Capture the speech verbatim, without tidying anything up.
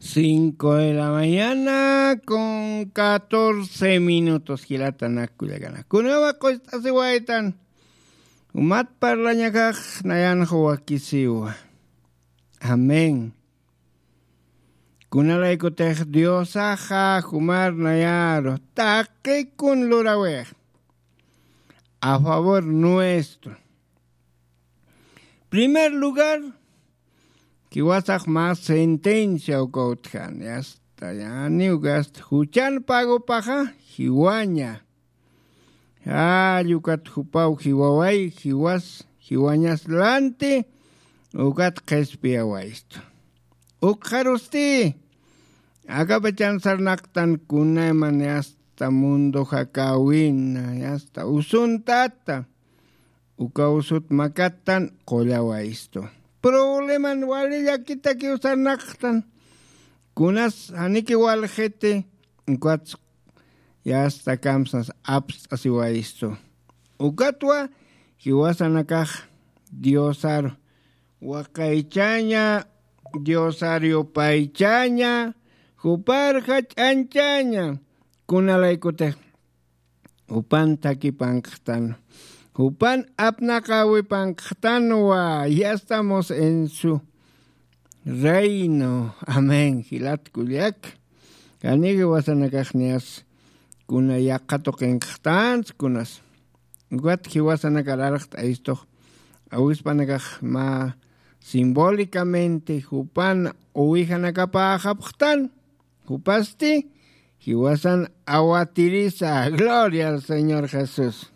Cinco de la mañana con catorce minutos. Gilatanakulegana. Kunaba costa se guaitan. Umat parlañakaj nayan huakisiwa. Amén. Kunalaikotej Dios aja jumar nayaro. Taque kun lurawe. A favor nuestro. Primer lugar, que wasaj más sentencia o cautjan. Ya está, ya ni ugast. Huchan pago paja, hiwaña. Ah, yukat hupau hiwawai, hiwas, hiwañas lante, ugat kespia waisto. Ukharusti, aga pechan sarnaktan kuneman hasta mundo hakawin, hasta usuntata. Uka usut makatan kolawaisto. Probleman wali yakita ki usar naktan. Kunas aniki wal jete kuats ya hasta kamsas apps asiwaisto. Ukatwa hiwasanakaj diosar wakaichaña diosario paichaña juparja chanchaña kunalaikute upan taki panktan. Upan apnakawi panktanwa, ya estamos en su reino. Amén. Gilat kuliak. Kanigi wasanakajnias kuna yakatokenkhtans kunas. Guat hiwasanakalarcht aisto. Awispanakaj ma simbólicamente jupan uijanakapajapchtan. Jupasti hiwasan awatiriza. Gloria al Señor Jesús.